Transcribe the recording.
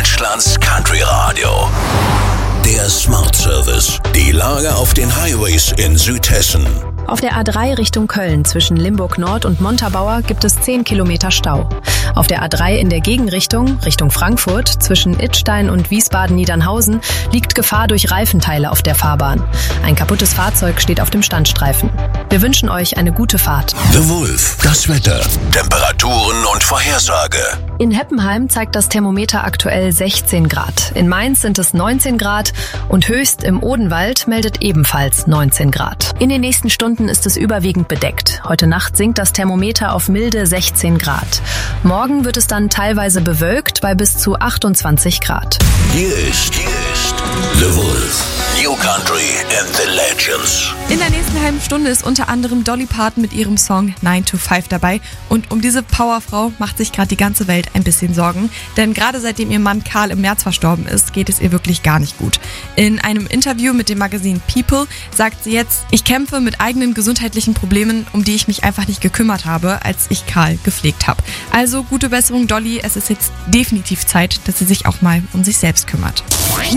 Deutschlands Country Radio. Der Smart Service. Die Lage auf den Highways in Südhessen. Auf der A3 Richtung Köln zwischen Limburg Nord und Montabaur gibt es 10 Kilometer Stau. Auf der A3 in der Gegenrichtung, Richtung Frankfurt, zwischen Idstein und Wiesbaden-Niedernhausen liegt Gefahr durch Reifenteile auf der Fahrbahn. Ein kaputtes Fahrzeug steht auf dem Standstreifen. Wir wünschen euch eine gute Fahrt. The Wolf, das Wetter, Temperaturen und Vorhersage. In Heppenheim zeigt das Thermometer aktuell 16 Grad. In Mainz sind es 19 Grad und Höchst im Odenwald meldet ebenfalls 19 Grad. In den nächsten Stunden ist es überwiegend bedeckt. Heute Nacht sinkt das Thermometer auf milde 16 Grad. Morgen wird es dann teilweise bewölkt bei bis zu 28 Grad. Hier ist The Wolf. New Country and the Legends. In der nächsten halben Stunde ist unter anderem Dolly Parton mit ihrem Song 9 to 5 dabei. Und um diese Powerfrau macht sich gerade die ganze Welt ein bisschen Sorgen. Denn gerade seitdem ihr Mann Karl im März verstorben ist, geht es ihr wirklich gar nicht gut. In einem Interview mit dem Magazin People sagt sie jetzt: Ich kämpfe mit eigenen gesundheitlichen Problemen, um die ich mich einfach nicht gekümmert habe, als ich Karl gepflegt habe. Also gute Besserung, Dolly. Es ist jetzt definitiv Zeit, dass sie sich auch mal um sich selbst kümmert.